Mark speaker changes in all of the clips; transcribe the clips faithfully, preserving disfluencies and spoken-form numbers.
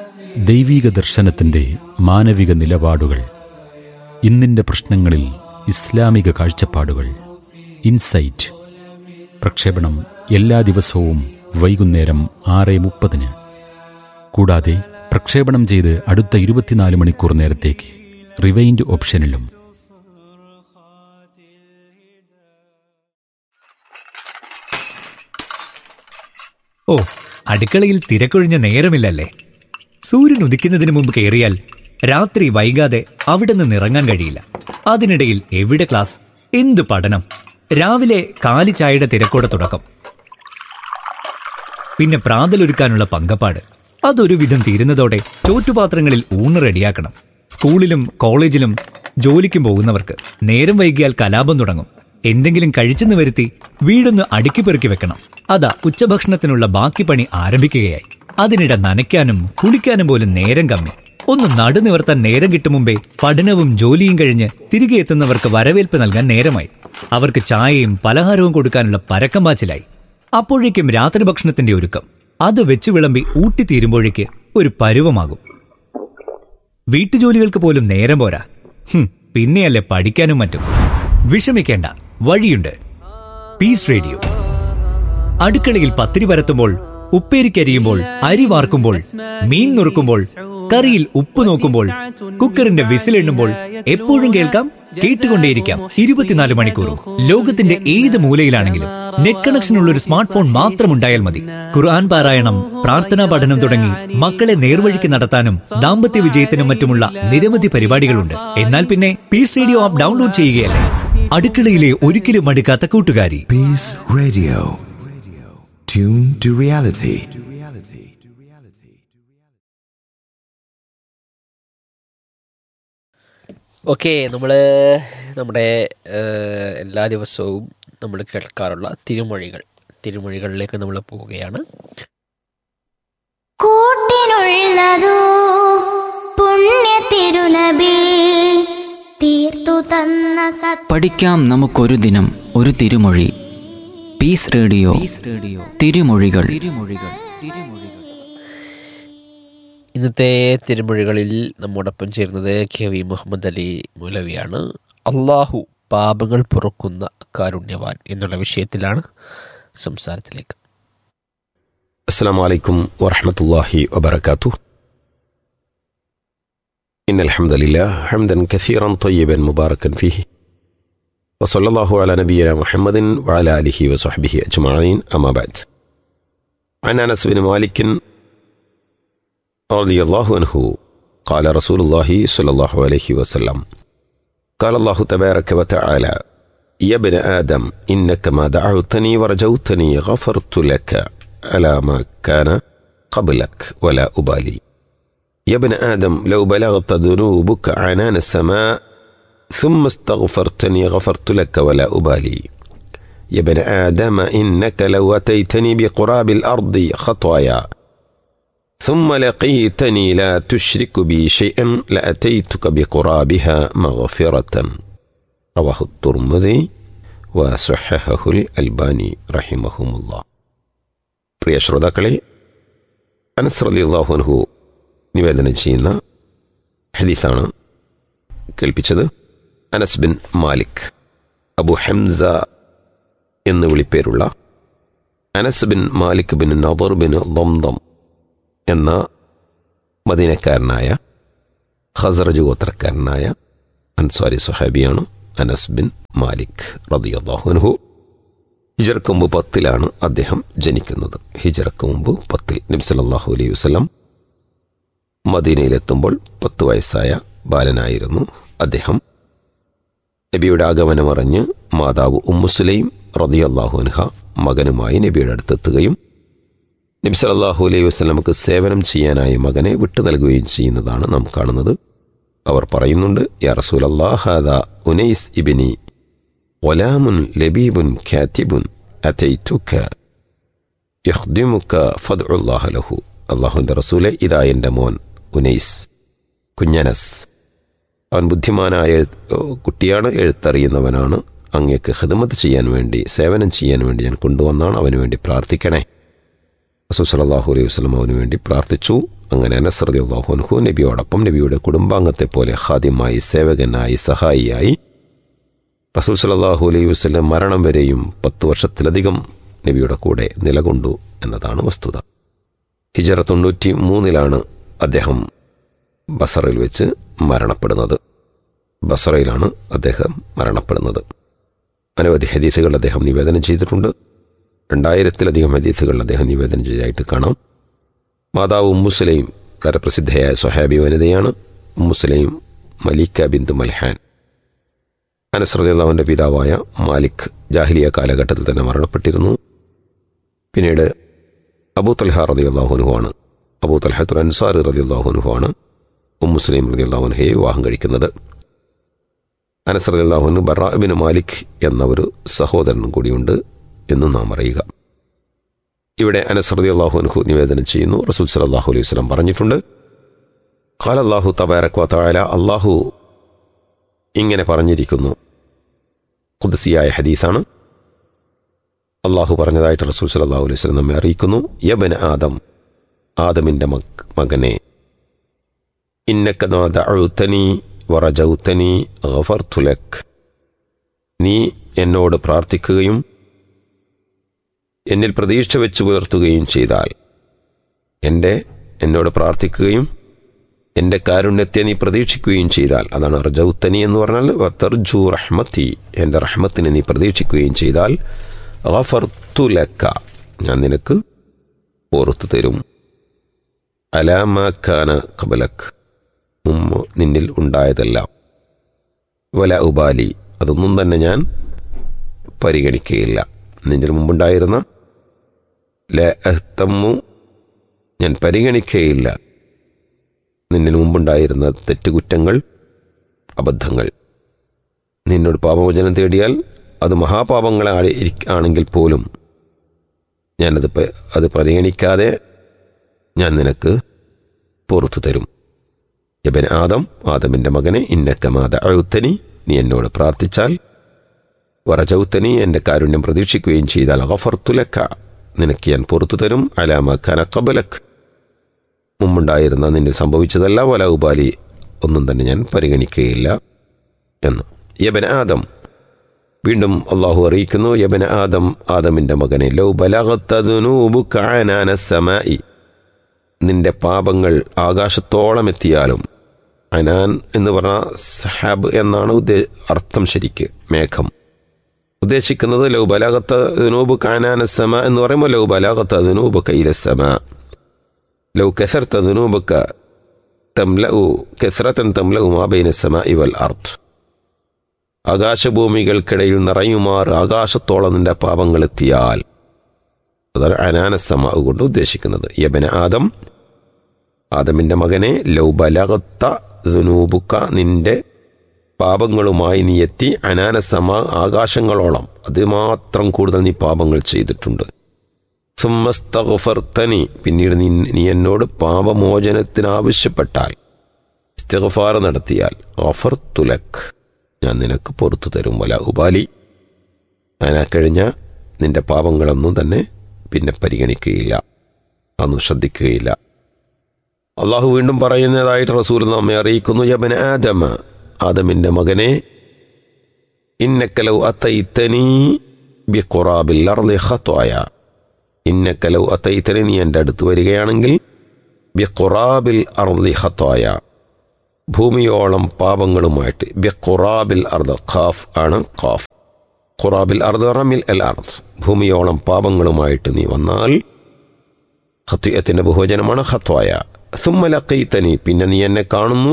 Speaker 1: ദൈവീക ദർശനത്തിൻ്റെ മാനവിക നിലപാടുകൾ, ഇന്നിൻ്റെ പ്രശ്നങ്ങളിൽ ഇസ്ലാമിക കാഴ്ചപ്പാടുകൾ. ഇൻസൈറ്റ് പ്രക്ഷേപണം എല്ലാ ദിവസവും വൈകുന്നേരം ആറ് മുപ്പതിന്. കൂടാതെ പ്രക്ഷേപണം ചെയ്ത് അടുത്ത ഇരുപത്തിനാല് മണിക്കൂർ നേരത്തേക്ക് റിവൈൻഡ് ഓപ്ഷനിലും.
Speaker 2: ഓ, അടുക്കളയിൽ തിരക്കൊഴിഞ്ഞ നേരമില്ലല്ലേ? സൂര്യൻ ഉദിക്കുന്നതിന് മുമ്പ് കയറിയാൽ രാത്രി വൈകാതെ അവിടെ നിന്ന് ഇറങ്ങാൻ കഴിയില്ല. അതിനിടയിൽ എവിടെ ക്ലാസ്, എന്ത് പഠനം, രാവിലെ കാലി ചായയുടെ തിരക്കോടെ തുടക്കം, പിന്നെ പ്രാതലൊരുക്കാനുള്ള പങ്കപ്പാട്. അതൊരു വിധം തീരുന്നതോടെ ചോറ്റുപാത്രങ്ങളിൽ ഊണ് റെഡിയാക്കണം. സ്കൂളിലും കോളേജിലും ജോലിക്കും പോകുന്നവർക്ക് നേരം വൈകിയാൽ കലാപം തുടങ്ങും. എന്തെങ്കിലും കഴിച്ചെന്ന് വരുത്തി വീടൊന്ന് അടുക്കി പെറുക്കി വെക്കണം. അതാ ഉച്ചഭക്ഷണത്തിനുള്ള ബാക്കി പണി ആരംഭിക്കുകയായി. അതിനിടെ നനയ്ക്കാനും കുളിക്കാനും പോലും നേരം കമ്മി. ഒന്ന് നടുനിവർത്താൻ നേരം കിട്ടും മുമ്പേ പഠനവും ജോലിയും കഴിഞ്ഞ് തിരികെ എത്തുന്നവർക്ക് വരവേൽപ്പ് നൽകാൻ നേരമായി. അവർക്ക് ചായയും പലഹാരവും കൊടുക്കാനുള്ള പരക്കം പാച്ചിലായി. അപ്പോഴേക്കും രാത്രി ഭക്ഷണത്തിന്റെ ഒരുക്കം. അത് വെച്ചു വിളമ്പി ഊട്ടിത്തീരുമ്പോഴേക്ക് ഒരു പരുവമാകും. വീട്ടുജോലികൾക്ക് പോലും നേരം പോരാ. പിന്നെയല്ലേ പഠിക്കാനും മറ്റും. വിഷമിക്കേണ്ട, വഴിയുണ്ട്. Piece radio. അടുക്കളയിൽ പത്തിരി പരത്തുമ്പോൾ, ഉപ്പേരിക്കരിയുമ്പോൾ, അരി വാർക്കുമ്പോൾ, മീൻ നുറുക്കുമ്പോൾ, കറിയിൽ ഉപ്പ് നോക്കുമ്പോൾ, കുക്കറിന്റെ വിസിലെണ്ണുമ്പോൾ എപ്പോഴും കേൾക്കാം, കേട്ടുകൊണ്ടേയിരിക്കാം. ഇരുപത്തിനാല് മണിക്കൂറും ലോകത്തിന്റെ ഏത് മൂലയിലാണെങ്കിലും നെറ്റ് കണക്ഷനുള്ള ഒരു സ്മാർട്ട് ഫോൺ മാത്രമുണ്ടായാൽ മതി. ഖുർആൻ പാരായണം, പ്രാർത്ഥനാ പഠനം തുടങ്ങി മക്കളെ നേർവഴിക്ക് നടത്താനും ദാമ്പത്യ വിജയത്തിനും മറ്റുമുള്ള നിരവധി പരിപാടികളുണ്ട്. എന്നാൽ പിന്നെ പീസ് റേഡിയോ ആപ്പ് ഡൗൺലോഡ് ചെയ്യുകയല്ലേ. അടുക്കളയിലെ ഒരിക്കലും മടുക്കാത്ത കൂട്ടുകാരി.
Speaker 3: Piece radio, tune to reality.
Speaker 4: Okay, നമ്മൾ നമ്മുടെ എല്ലാ ദിവസവും നമ്മൾ കേൾക്കാറുള്ള തിരുമൊഴികൾ തിരുമൊഴികളിലേക്ക് നമ്മൾ പോവുകയാണ്.
Speaker 5: കൂട്ടിനുള്ളതോ പുണ്യ തിരുനബി തീർത്തു തന്ന സത്.
Speaker 6: പഠിക്കാം നമുക്കൊരു ദിനം ഒരു തിരുമൊഴി. പീസ് റേഡിയോ തിരുമൊഴികൾ. തിരുമൊഴികൾ തിരുമൊഴികൾ
Speaker 4: ഇന്നത്തെ തിരുമൊഴികളിൽ നമ്മോടൊപ്പം ചേരുന്നത് കെ വി മുഹമ്മദ് അലി മൗലവിയാണ്. അള്ളാഹു പാപങ്ങൾ പൊറുക്കുന്ന കാരുണ്യവാൻ എന്നുള്ള വിഷയത്തിലാണ് സംസാരത്തിലേക്ക്.
Speaker 7: അസ്സലാമു അലൈക്കും വറഹ്മത്തുള്ളാഹി വബറകാതുഹു. ഇന്നൽ ഹംദലില്ലാഹി ഹംദൻ കസീറൻ ത്വയ്യിബൻ മുബാറകൻ ഫീഹി വസല്ലല്ലാഹു അലാ നബിയിനാ മുഹമ്മദിൻ വഅലാ ആലിഹി വസഹ്ബിഹി അജ്മഈൻ. അമ്മാ ബഅദ്. അൻ അനസ് ബിൻ മാലിക് റളിയല്ലാഹു അൻഹു ഖാല റസൂലുള്ളാഹി സ്വല്ലല്ലാഹു അലൈഹി വസല്ലം ഖാല അല്ലാഹു തബാരക വതആല യാ ഇബ്ന ആദം ഇന്നക മാ ദഅവതനി വറജൗതനി ഗഫർതു ലക അലാ മാ കാന ഖബ്ലക വലാ ഉബാലി. യാ ഇബ്ന ആദം ലൗ ബലഗത ദുനൂബക അനാന السماء ثم استغفرتني غفرت لك ولا أبالي. يا ابن آدم إنك لو أتيتني بقراب الأرض خطايا ثم لقيتني لا تشرك بي شيئا لأتيتك بقرابها مغفرة. رواه الترمذي وصححه الألباني رحمهم الله. പ്രിയ ശ്രോതാക്കളെ, അനസ് റളിയല്ലാഹു അൻഹു നിവേദനം ചെയ്യുന്ന ഹദീസാണ് കേൾപ്പിച്ചത്. അനസ് ബിൻ മാലിക്, അബു ഹംസ എന്ന് വിളിപ്പേരുള്ള Anas bin Malik bin നദർ bin ദംദം എന്ന മദീനക്കാരനായ ഖസ്റജ് ഗോത്രക്കാരനായ അൻസ്വാരി സ്വഹാബിയാണ് അനസ് ബിൻ മാലിക് റളിയല്ലാഹു അൻഹു. ഹിജ്റക്ക് മുമ്പ് പത്തിലാണ് അദ്ദേഹം ജനിക്കുന്നത്. ഹിജ്റക്ക് മുമ്പ് പത്തിൽ നബി സല്ലല്ലാഹു അലൈഹി വസല്ലം മദീനയിലെത്തുമ്പോൾ പത്ത് വയസ്സായ ബാലനായിരുന്നു അദ്ദേഹം. നബിയുടെ ആഗമനമറിഞ്ഞ് മാതാവ് ഉമ്മു സുലൈം റളിയല്ലാഹു അൻഹ മകനുമായി നബിയുടെ അടുത്തെത്തുകയും നബി സല്ലല്ലാഹു അലൈഹി വസല്ലമക്ക് സേവനം ചെയ്യാനായി മകനെ വിട്ടു നൽകുകയും ചെയ്യുന്നതാണ് നാം കാണുന്നത്. അവർ പറയുന്നുണ്ട്, യാ റസൂലല്ലാഹ് ഹാദാ ഉനൈസ് ഇബ്നി ഗുലാമുൻ ലബീബുൻ കാതിബുൻ അതൈതുക യഖ്ദിമുക ഫദ്ഉല്ലാഹ ലഹു. അല്ലാഹുവിൻ്റെ റസൂലെ, ഇതാ എൻ്റെ മോൻ ഉനൈസ്, കുഞ്ഞനസ്. അവൻ ബുദ്ധിമാനായ കുട്ടിയാണ്, എഴുത്തറിയുന്നവനാണ്. അങ്ങേക്ക് ഖിദ്മത്ത് ചെയ്യാൻ വേണ്ടി, സേവനം ചെയ്യാൻ വേണ്ടി ഞാൻ കൊണ്ടുവന്നാണ്. അവന് വേണ്ടി പ്രാർത്ഥിക്കണേ. റസൂൽ സല്ലല്ലാഹു അലൈഹി വസല്ലം അവന് വേണ്ടി പ്രാർത്ഥിച്ചു. അങ്ങനെ അനസ് റളിയല്ലാഹു അൻഹു നബിയോടൊപ്പം നബിയുടെ കുടുംബാംഗത്തെ പോലെ ഖാദിമായി, സേവകനായി, സഹായിയായി റസൂൽ സല്ലല്ലാഹു അലൈഹി വസല്ലം മരണം വരെയും പത്ത് വർഷത്തിലധികം നബിയുടെ കൂടെ നിലകൊണ്ടു എന്നതാണ് വസ്തുത. ഹിജറ തൊണ്ണൂറ്റി മൂന്നിലാണ് അദ്ദേഹം ബസറയിൽ വെച്ച് മരണപ്പെടുന്നത്. ബസറയിലാണ് അദ്ദേഹം മരണപ്പെടുന്നത്. അനവധി ഹദീസുകൾ അദ്ദേഹം നിവേദനം ചെയ്തിട്ടുണ്ട്. രണ്ടായിരത്തിലധികം ഹദീസുകൾ അദ്ദേഹം നിവേദനം ചെയ്തതായിട്ട് കാണാം. മാതാവ് ഉമ്മു സുലൈം വളരെ പ്രസിദ്ധയായ സ്വഹാബി വനിതയാണ്. Ummu Sulaim മലിക്ക ബിന്തു Milhan. അനസ് റളിയല്ലാഹുവിൻ്റെ പിതാവായ മാലിക് ജാഹിലിയ കാലഘട്ടത്തിൽ തന്നെ മരണപ്പെട്ടിരുന്നു. പിന്നീട് അബൂ തൽഹ റളിയല്ലാഹു അൻഹു ആണ് അബൂ തൽഹത്തുൽ അൻസാരി റളിയല്ലാഹു അൻഹു ആണ് ഉമ്മു സുലൈം റളിയല്ലാഹു അൻഹയെ വിവാഹം കഴിക്കുന്നത്. അനസ് റളിയല്ലാഹു അൻഹു ബറാ ഇബ്നു മാലിക് എന്ന ഒരു സഹോദരൻ കൂടിയുണ്ട് എന്ന് നാം അറിയുക. ഇവിടെ അനസ് റളിയല്ലാഹു അൻഹു നിവേദനം ചെയ്യുന്നു, റസൂൽ സല്ലല്ലാഹു അലൈഹി വസല്ലം പറഞ്ഞിട്ടുണ്ട്, ഖാല അല്ലാഹു തബാരക വ തആല, അല്ലാഹു ഇങ്ങനെ പറഞ്ഞിരിക്കുന്നു. ഖുദ്സിയായ ഹദീസാണ്. അല്ലാഹു പറഞ്ഞതായിട്ട് റസൂൽ സല്ലല്ലാഹു അലൈഹി വസല്ലം നമ്മെ അറിയിക്കുന്നു, യബ്ന ആദം, ആദമിൻ്റെ മകനെ, ഇന്നക ദഅഉതനി വറജൗതനി ഗഫർതു ലക്, നീ എന്നോട് പ്രാർത്ഥിക്കുകയും എന്നിൽ പ്രതീക്ഷ വെച്ച് പുലർത്തുകയും ചെയ്താൽ, എൻ്റെ എന്നോട് പ്രാർത്ഥിക്കുകയും എൻ്റെ കാരുണ്യത്തെ നീ പ്രതീക്ഷിക്കുകയും ചെയ്താൽ, അതാണ് റജൗതനി എന്ന് പറഞ്ഞാൽ തർജു റഹ്മത്തി, എൻ്റെ റഹ്മത്തിനെ നീ പ്രതീക്ഷിക്കുകയും ചെയ്താൽ, ഗഫർതു ലക, ഞാൻ നിനക്ക് പുറത്തു തരും. അലാമ കാന ഖബലക്, മുമ്പ് നിന്നിൽ ഉണ്ടായതെല്ലാം, വല ഉബാലി, അതൊന്നും തന്നെ ഞാൻ പരിഗണിക്കുകയില്ല. നിന്നിൽ മുമ്പുണ്ടായിരുന്ന ല അഹ്തമ്മു, ഞാൻ പരിഗണിക്കുകയില്ല നിന്നിൽ മുമ്പുണ്ടായിരുന്ന തെറ്റുകുറ്റങ്ങൾ, അബദ്ധങ്ങൾ. നിന്നോട് പാപമോചനം തേടിയാൽ അത് മഹാപാപങ്ങളെ ആണെങ്കിൽ പോലും ഞാനത് അത് പരിഗണിക്കാതെ ഞാൻ നിനക്ക് പുറത്തു തരും. യബ്ന ആദം, ആദമിൻ്റെ മകനെ, ഇന്നക മാ ദഅഉതനി, നീ എന്നോട് പ്രാർത്ഥിച്ചാൽ, വറജൗതനി, എൻ്റെ കാരുണ്യം പ്രതീക്ഷിക്കുകയും ചെയ്താൽ, ഗഫർതു ലക, നിനക്ക് ഞാൻ പുറത്തു തരും. അലാ മാ കാന ഖബലക്, മുമ്പുണ്ടായിരുന്ന നിന്നിൽ സംഭവിച്ചതല്ല, വല ഉബാലി, ഒന്നും തന്നെ ഞാൻ പരിഗണിക്കുകയില്ല എന്ന്. യബ്ന ആദം, വീണ്ടും അള്ളാഹു അറിയിക്കുന്നു, യബ്ന ആദം, ആദമിൻ്റെ മകനെ, ലൗ ബലഗത ദുനൂബുക അനാന സമാഇ, നിന്റെ പാപങ്ങൾ ആകാശത്തോളം എത്തിയാലും, അനാൻ എന്ന് പറഞ്ഞാൽ സഹാബ് എന്നാണ് ഉദ്ദേ അർത്ഥം ശരിക്ക്, മേഘം. ഉദ്ദേശിക്കുന്നത് ലൗ ബലഗത ദുനൂബുക അനാന സമാ എന്ന് പറയുമ്പോൾ ലൗ ബലഗത ദുനൂബുക ഇല സമാ, ലൗ കസർത ദുനൂബുക തംലഉ കസ്റതൻ തംലഉ മാ ബൈന സമാഇ വൽ അർദ്, ആകാശഭൂമികൾക്കിടയിൽ നിറയുമാർ ആകാശത്തോളം നിന്റെ പാപങ്ങൾ എത്തിയാൽ, അതാണ് അനാനസമ കൊണ്ട് ഉദ്ദേശിക്കുന്നത്. യബ്ന ആദം, ആദമിൻ്റെ മകനെ, ലൗ ബലഗത ദുനൂബുക, നിന്റെ പാപങ്ങളുമായി നീ എത്തി, അനാനസമ, ആകാശങ്ങളോളം, അതുമാത്രം കൂടുതൽ നീ പാപങ്ങൾ ചെയ്തിട്ടുണ്ട്. സുമ്മസ്തഗ്ഫർതനി, പിന്നീട് നീ നീ എന്നോട് പാപമോചനത്തിനാവശ്യപ്പെട്ടാൽ, ഇസ്തിഗ്ഫാർ നടത്തിയാൽ, ഗഫർതു ലക്, ഞാൻ നിനക്ക് പുറത്തു തരും. വല ഉബാലി, അതിനാ കഴിഞ്ഞ നിന്റെ പാപങ്ങളൊന്നും തന്നെ പിന്നെ പരിഗണിക്കുകയില്ല, അതൊന്നും ശ്രദ്ധിക്കുകയില്ല. അള്ളാഹു വീണ്ടും പറയുന്നതായിട്ട് റസൂൽ നമ്മെ അറിയിക്കുന്നു, യബ്ന ആദമ, ആദമിൻ്റെ മകനെ, ഇന്നക ലൗ അതൈതനി ബിഖുറാബിൽ അർളി ഖത്വായ, ഇന്നക ലൗ അതൈതനി, നീ എൻ്റെ അടുത്ത് വരികയാണെങ്കിൽ, ബിഖുറാബിൽ അർളി ഖത്വായ, ഭൂമിയോളം പാപങ്ങളുമായിട്ട്, ബിഖുറാബിൽ അർദ്, ഖാഫ് ആണ് ഖാഫ്, ഖുറാബിൽ അർദ് റമിൽ അൽ അർദ്, ഭൂമിയോളം പാപങ്ങളുമായിട്ട് നീ വന്നാൽ, ഖത്വയത്തിൻ്റെ ബഹുവചനമാണ് ഖത്വായ. സുമ്മ ലഖീതനി, പിന്നെ നീ എന്നെ കാണുന്നു,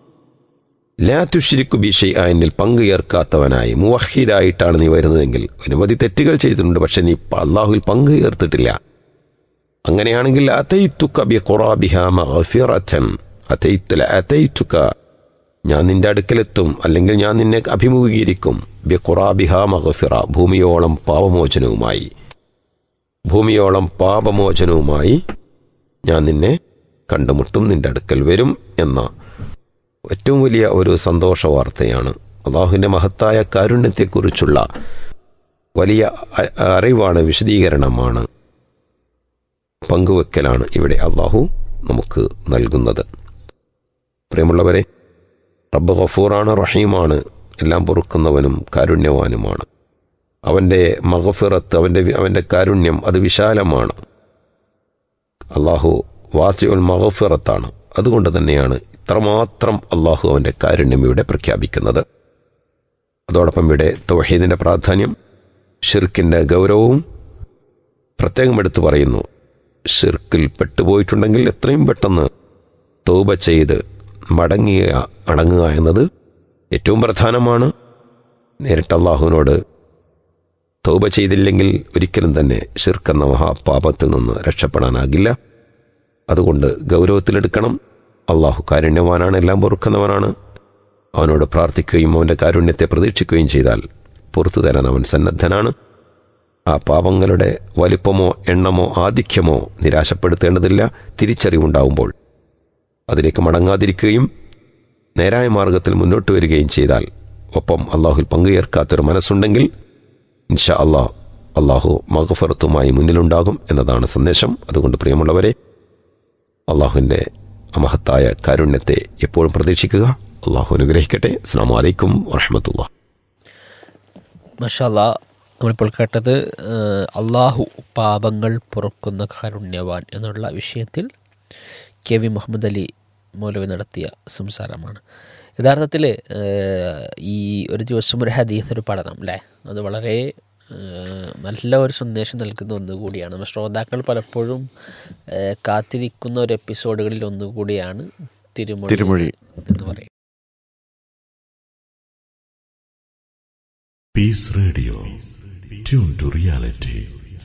Speaker 7: ലാ തുശ്രികു ബി ഷൈഅ, എന്നിൽ പങ്ക് ചേർക്കാത്തവനായി, മുവഹിദായിട്ടാണ് നീ വരുന്നതെങ്കിൽ, അനവധി തെറ്റുകൾ ചെയ്തിട്ടുണ്ട്, പക്ഷെ നീ അല്ലാഹുവിൽ പങ്ക് ചേർത്തിട്ടില്ല. അങ്ങനെയാണെങ്കിൽ അതൈതുക ബിഖുറാബിഹാ മഗ്ഫിറതൻ, അതൈതുക അതൈതുക, ഞാൻ നിന്റെ അടുക്കലെത്തും, അല്ലെങ്കിൽ ഞാൻ നിന്നെ അഭിമുഖീകരിക്കും, ബിഖുറാബിഹാ മഗ്ഫിറ, ഭൂമിയോളം പാപമോചനവുമായി, ഭൂമിയോളം പാപമോചനവുമായി ഞാൻ നിന്നെ കണ്ടുമുട്ടും, നിന്റെ അടുക്കൽ വരും എന്ന ഏറ്റവും വലിയ ഒരു സന്തോഷ വാർത്തയാണ്. അള്ളാഹുവിൻ്റെ മഹത്തായ കാരുണ്യത്തെക്കുറിച്ചുള്ള വലിയ അറിവാണ്, വിശദീകരണമാണ് പങ്കുവെക്കലാണ് ഇവിടെ അള്ളാഹു നമുക്ക് നൽകുന്നത്. പ്രിയമുള്ളവരെ, റബ്ബ് ഗഫൂറാണ്, റഹീമാണ്, എല്ലാം പൊറുക്കുന്നവനും കാരുണ്യവാനുമാണ്. അവൻ്റെ മഗ്ഫിറത്ത്, അവൻ്റെ അവൻ്റെ കാരുണ്യം അത് വിശാലമാണ്. അള്ളാഹു വാസിഉൽ മഗ്ഫിറത്താണ്. അതുകൊണ്ട് തന്നെയാണ് ഇത്രമാത്രം അള്ളാഹു അവൻ്റെ കാരുണ്യം ഇവിടെ പ്രഖ്യാപിക്കുന്നത്. അതോടൊപ്പം ഇവിടെ തൗഹീദിൻ്റെ പ്രാധാന്യം, ഷിർക്കിൻ്റെ ഗൗരവവും പ്രത്യേകം എടുത്തു പറയുന്നു. ഷിർക്കിൽ പെട്ടുപോയിട്ടുണ്ടെങ്കിൽ എത്രയും പെട്ടെന്ന് തൗബ ചെയ്ത് മടങ്ങിയ അടങ്ങുക എന്നത് ഏറ്റവും പ്രധാനമാണ്. നേരിട്ട് അള്ളാഹുവിനോട് തൗബ ചെയ്തില്ലെങ്കിൽ ഒരിക്കലും തന്നെ ഷിർക്ക് എന്ന മഹാപാപത്തിൽ നിന്ന് രക്ഷപ്പെടാനാകില്ല. അതുകൊണ്ട് ഗൗരവത്തിലെടുക്കണം. അള്ളാഹു കാരുണ്യവാനാണ്, എല്ലാം പൊറുക്കുന്നവനാണ്. അവനോട് പ്രാർത്ഥിക്കുകയും അവൻ്റെ കാരുണ്യത്തെ പ്രതീക്ഷിക്കുകയും ചെയ്താൽ പുറത്തു തരാൻ അവൻ സന്നദ്ധനാണ്. ആ പാപങ്ങളുടെ വലിപ്പമോ എണ്ണമോ ആധിക്യമോ നിരാശപ്പെടുത്തേണ്ടതില്ല. തിരിച്ചറിവുണ്ടാവുമ്പോൾ അതിലേക്ക് മടങ്ങാതിരിക്കുകയും നേരായ മാർഗത്തിൽ മുന്നോട്ട് വരികയും ചെയ്താൽ, ഒപ്പം അള്ളാഹുൽ പങ്കുചേർക്കാത്തൊരു മനസ്സുണ്ടെങ്കിൽ ഇൻഷാ അള്ളാഹ് അള്ളാഹു മഗ്ഫിറത്തുമായി മുന്നിലുണ്ടാകും എന്നതാണ് സന്ദേശം. അതുകൊണ്ട് പ്രിയമുള്ളവരെ, അള്ളാഹുവിൻ്റെ അമഹത്തായ കാരുണ്യത്തെ എപ്പോഴും പ്രതീക്ഷിക്കുക. അള്ളാഹു അനുഗ്രഹിക്കട്ടെ. അസ്സലാമു അലൈക്കും വറഹ്മത്തുള്ളാഹി.
Speaker 4: മാഷാ അല്ലാഹ്, നമ്മളിപ്പോൾ കേട്ടത് അള്ളാഹു പാപങ്ങൾ പൊറുക്കുന്ന കാരുണ്യവാൻ എന്നുള്ള വിഷയത്തിൽ കെ വി മുഹമ്മദ് അലി മൗലവി നടത്തിയ സംസാരമാണ്. യഥാർത്ഥത്തിൽ ഈ ഒരു ദിവസം ഒരു ഹദീസ്, ഒരു പഠനം അല്ലേ, അത് വളരെ നല്ല ഒരു സന്ദേശം നൽകുന്ന ഒന്നുകൂടിയാണ്. നമ്മുടെ ശ്രോതാക്കൾ പലപ്പോഴും കാത്തിരിക്കുന്ന ഒരു എപ്പിസോഡുകളിൽ ഒന്നുകൂടിയാണ് തിരുമൊഴി എന്ന് പറയും.
Speaker 8: Piece radio, tune to reality.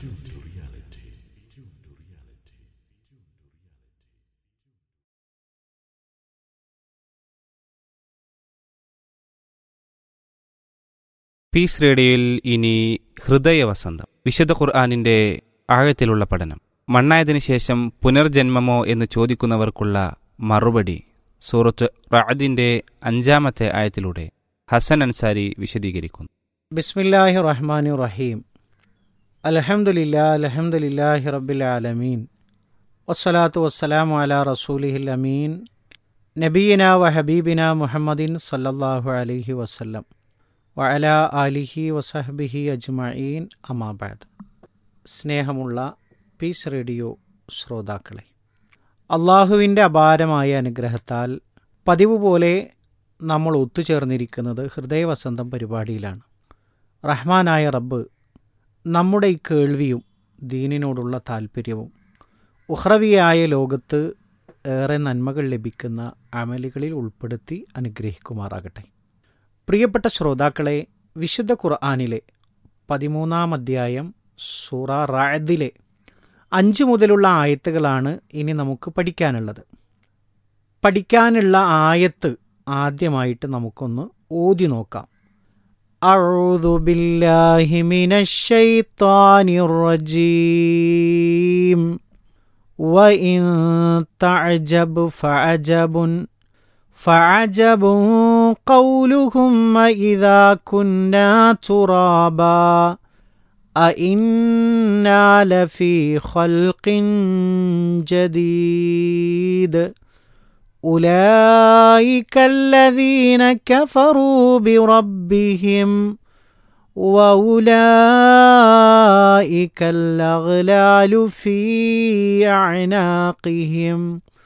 Speaker 9: Piece റേഡിയോയിൽ ഇനി ഹൃദയവസന്തം, വിശുദ്ധ ഖുർആനിൻ്റെ ആഴത്തിലുള്ള പഠനം. മണ്ണായതിനു ശേഷം പുനർജന്മമോ എന്ന് ചോദിക്കുന്നവർക്കുള്ള മറുപടി സൂറത്ത് റഅദിൻ്റെ അഞ്ചാമത്തെ ആയത്തിലൂടെ ഹസൻ അൻസാരി വിശദീകരിക്കുന്നു.
Speaker 10: ബിസ്മില്ലാഹി റഹ്മാനി റഹീം. അൽഹംദുലില്ലാ അൽഹംദുലില്ലാഹി റബ്ബിൽ ആലമീൻ വസ്സലാത്തു വസ്സലാമു അലാ റസൂലിഹിൽ അമീൻ നബിയിനാ വ ഹബീബിനാ മുഹമ്മദിൻ സല്ലല്ലാഹു അലൈഹി വസല്ലം വഅലാ ആലിഹി വസഹ്ബിഹി അജ്മഈൻ. അമ്മാ ബഅദ്. സ്നേഹമുള്ള പീസ് റേഡിയോ ശ്രോതാക്കളെ, അള്ളാഹുവിൻ്റെ അപാരമായ അനുഗ്രഹത്താൽ പതിവ് പോലെ നമ്മൾ ഒത്തുചേർന്നിരിക്കുന്നത് ഹൃദയവസന്തം പരിപാടിയിലാണ്. റഹ്മാനായ റബ്ബ് നമ്മുടെ ഈ കേൾവിയും ദീനിനോടുള്ള താൽപ്പര്യവും ഉഖ്റവിയായ ലോകത്ത് ഏറെ നന്മകൾ ലഭിക്കുന്ന അമലുകളിൽ ഉൾപ്പെടുത്തി അനുഗ്രഹിക്കുമാറാകട്ടെ. പ്രിയപ്പെട്ട ശ്രോതാക്കളെ, വിശുദ്ധ ഖുർആനിലെ പതിമൂന്നാം അധ്യായം സൂറ റഅദിലെ അഞ്ച് മുതലുള്ള ആയത്തുകളാണ് ഇനി നമുക്ക് പഠിക്കാനുള്ളത്. പഠിക്കാനുള്ള ആയത്ത് ആദ്യമായിട്ട് നമുക്കൊന്ന് ഓതി നോക്കാം. അഊദു ബില്ലാഹി മിനശ് ശൈത്വാനിർ റജീം. വഇൻ തഅജബ് ഫഅജബുൻ ഫഅജബുൻ ഖൗലുഹും ഇദാ കുന്നാ തുറാബാ അഇന്നാ ലഫീ ഖൽഖിൻ ജദീദ്. أولئك الذين كفروا بربهم وأولئك الأغلال في أعناقهم